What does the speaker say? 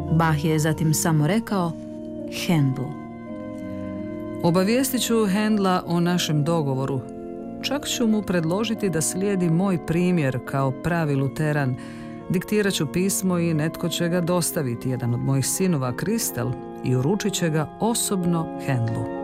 Bach je zatim samo rekao Handel. Obavijestit ću Handela o našem dogovoru. Čak ću mu predložiti da slijedi moj primjer kao pravi luteran. Diktirat ću pismo i netko će ga dostaviti, jedan od mojih sinova, Kristel, i uručit će ga osobno Handelu.